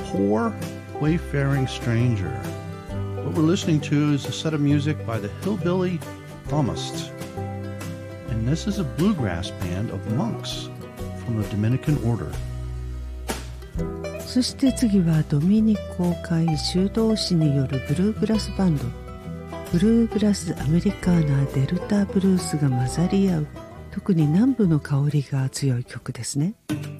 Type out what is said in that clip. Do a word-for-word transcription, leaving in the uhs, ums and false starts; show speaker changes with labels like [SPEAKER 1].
[SPEAKER 1] Poor Wayfaring Stranger. What we're listening to is a set of music by the Hillbilly Thomists. And this is a bluegrass band of monks from the Dominican Order.
[SPEAKER 2] そして次はドミニコ会修道士によるブルーグラスバンド、ブルーグラスアメリカーナデルタブルースが混ざり合う、特に南部の香りが強い曲ですね。